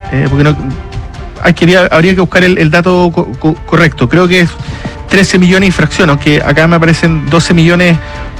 porque no habría que buscar el dato correcto. Creo que es 13 millones y fracción, aunque acá me aparecen 12 millones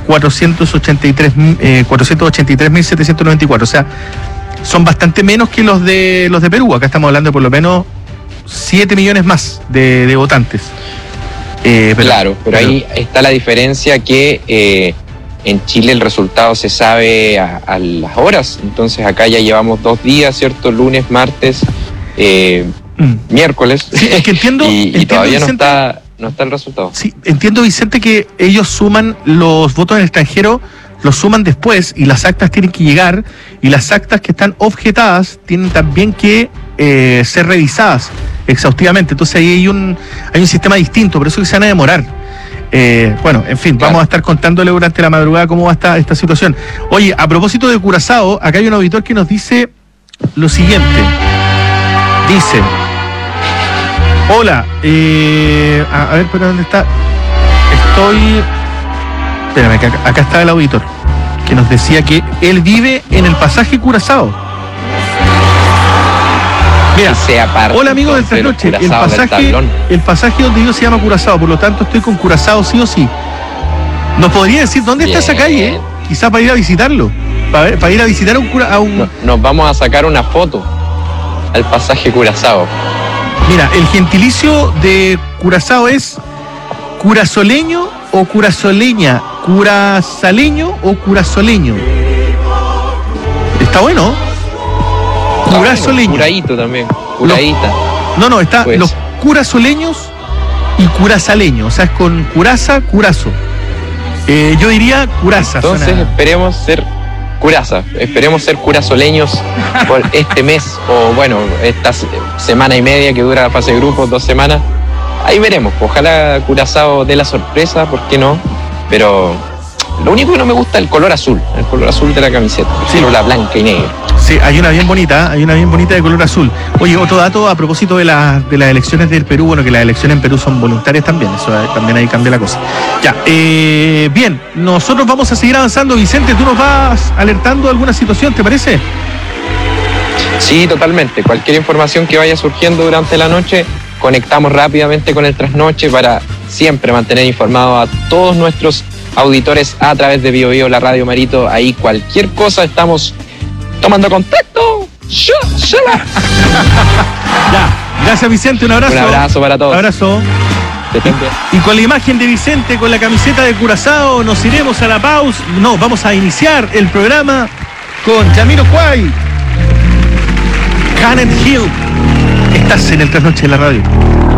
483.794. O sea, son bastante menos que los de Perú. Acá estamos hablando de por lo menos 7 millones más de votantes. Pero ahí está la diferencia que en Chile el resultado se sabe a las horas. Entonces acá ya llevamos 2 días, ¿cierto? Lunes, martes, miércoles. Sí, es que entiendo, y todavía Vicente, no está el resultado. Sí, entiendo, Vicente, que ellos suman los votos en el extranjero, los suman después y las actas tienen que llegar, y las actas que están objetadas tienen también que ser revisadas exhaustivamente. Entonces ahí hay un sistema distinto, por eso que se van a demorar. Bueno, en fin, Claro. Vamos a estar contándole durante la madrugada cómo va esta situación. Oye, a propósito de Curazao, acá hay un auditor que nos dice lo siguiente. Dice: hola, a ver, ¿pero dónde está? Espérame, que acá está el auditor, que nos decía que él vive en el pasaje Curazao. Mira, hola amigo del Trasnoche, el pasaje donde yo se llama Curazao, por lo tanto estoy con Curazao sí o sí. ¿Nos podría decir dónde está esa calle? Quizá para ir a visitarlo, para ir a visitar a un... Nos vamos a sacar una foto al pasaje Curazao. Mira, el gentilicio de Curazao es curazoleño o curazoleña, curazaleño o curazoleño. Está bueno. Curazoleño. Curadito también, curadita. No, está pues. Los curazoleños y curazaleños, o sea, es con curaza, curazo. Yo diría curaza. Entonces esperemos ser curazoleños por este mes, o bueno, esta semana y media que dura la fase de grupos, 2 semanas. Ahí veremos, ojalá Curazao dé la sorpresa, ¿por qué no? Pero lo único que no me gusta es el color azul de la camiseta, prefiero la blanca y negra. Sí, hay una bien bonita de color azul. Oye, otro dato a propósito de las elecciones del Perú, bueno, que las elecciones en Perú son voluntarias también, eso también ahí cambia la cosa. Ya, bien, nosotros vamos a seguir avanzando. Vicente, tú nos vas alertando de alguna situación, ¿te parece? Sí, totalmente. Cualquier información que vaya surgiendo durante la noche, conectamos rápidamente con el Trasnoche para siempre mantener informados a todos nuestros auditores a través de Bio Bio, la Radio Marito. Ahí cualquier cosa estamos tomando contacto. Ya, gracias Vicente, un abrazo. Un abrazo para todos. Un abrazo. Y con la imagen de Vicente, con la camiseta de Curazao, nos iremos a la pausa. No, vamos a iniciar el programa con Jamiroquai, Cannon Hill. Estás en el Trasnoche de la Radio.